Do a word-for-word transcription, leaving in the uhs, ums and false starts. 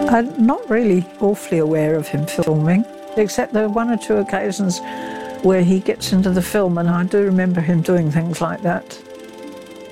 I'm not really awfully aware of him filming, except there are one or two occasions where he gets into the film, and I do remember him doing things like that.